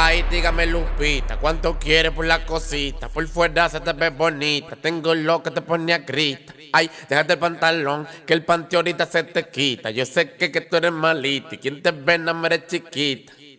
Ay, dígame Lupita, ¿cuánto quieres por la cosita? Por fuera se te ve bonita, tengo lo que te pone a grita. Ay, déjate el pantalón, que el panty ahorita se te quita. Yo sé que tú eres malita y quien te ve no me eres chiquita.